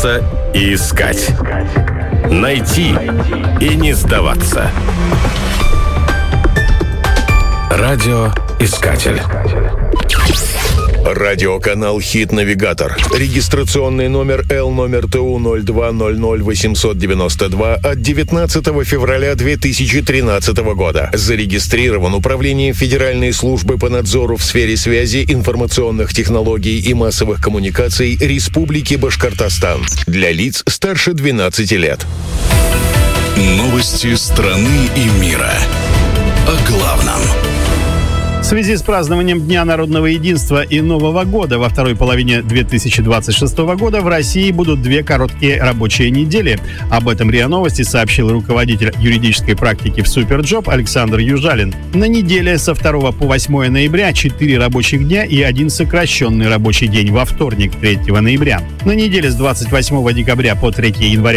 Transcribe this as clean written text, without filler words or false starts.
бояться и искать. Найти и не сдаваться. Радиоискатель. Радиоканал «Хит-навигатор». Регистрационный номер L-номер ТУ-02-00-892 от 19 февраля 2013 года. Зарегистрирован Управлением Федеральной службы по надзору в сфере связи, информационных технологий и массовых коммуникаций Республики Башкортостан. Для лиц старше 12 лет. Новости страны и мира. О главном. В связи с празднованием Дня народного единства и Нового года во второй половине 2026 года в России будут 2 короткие рабочие недели. Об этом РИА Новости сообщил руководитель юридической практики в Суперджоп Александр Южалин. На неделе со 2 по 8 ноября 4 рабочих дня и 1 сокращенный рабочий день во вторник 3 ноября. На неделе с 28 декабря по 3 января